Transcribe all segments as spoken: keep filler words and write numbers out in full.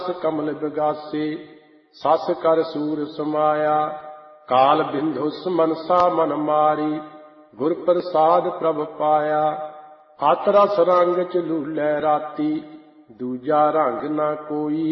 कमल बिगासे सस कर सूर समाया। काल बिंधुस मनसा मन मारी गुर प्रसाद प्रभ पाया। अत रस रंग च लूलै राती दूजा रंग न कोई।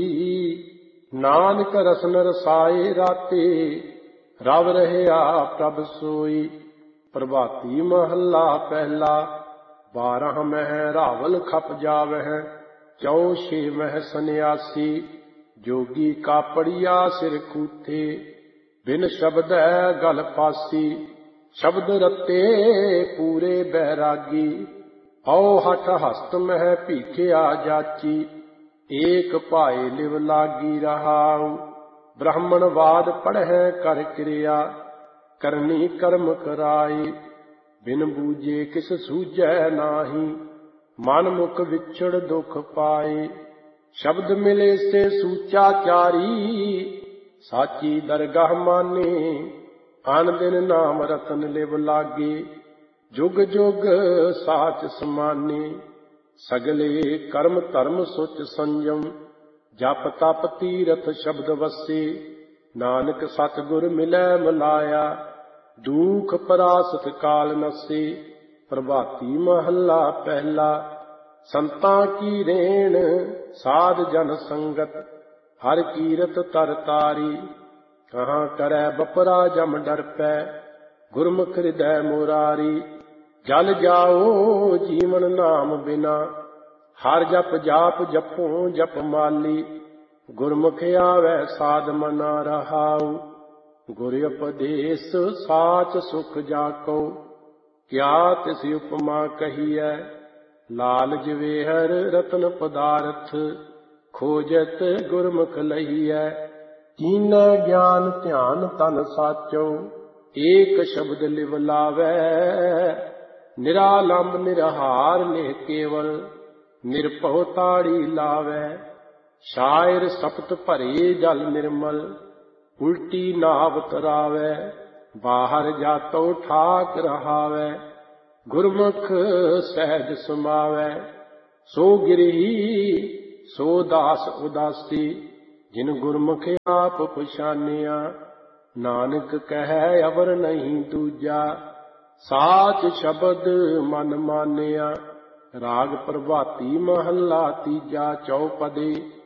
नानक रसन रसाए राते रव रहया प्रभ सोई। प्रभाती महला पहला बारह मह रावल खप जावह। चौ छे मह सन्यासी जोगी का पड़िया सिर कूथे। बिन शब्द गल फासी शब्द रते पूरे बैरागी। औ हठ हस्त मह भीखिया जाची एक पाए लिव लागी रहाऊ। ब्राह्मणवाद पढ़ह कर क्रिया करनी कर्म कराई। बिन बूझे किस सूझै नाही मन मुख विछड़ दुख पाए। शब्द मिले से सूचा चारी साची दरगाह माने। आन दिन नाम रतन लिव लागे जुग जुग साच समाने। सगले कर्म धर्म सुच संयम जप तप तीरथ शब्द वसे। नानक सतगुर मिलै मिलाया दुख परासत काल नसे। प्रभाती महला पहला संतां की रेण साध जन संगत हर कीरत तर तारी। कहाँ करै बपरा जम डर पै गुरमुख हृदय मुरारी। जल जाओ जीवन नाम बिना हर जप जाप जपो जप माली। गुरमुख आवे साध मना रहाऊ। गुर उपदेश साच सुख जाको क्या तिस उपमा कहिए। लाल जवेहर रतन पदारथ खोजत गुरमुख लहिए। कीनै ज्ञान ध्यान तन साचो एक शब्द लिव लावै। निरालंब निरहार निह केवल निरपौ ताड़ी लावै। शायर सपत भरे जल निर्मल उल्टी नाव तरावै। बाहर जातो ठाक रहावै गुरमुख सहज समावै। सो गिरही सो दास उदासी जिन गुरमुख आप पछानिया। नानक कहे अवर नहीं दूजा साच शब्द मन मानिया। राग प्रभाती महला तीजा चौपदे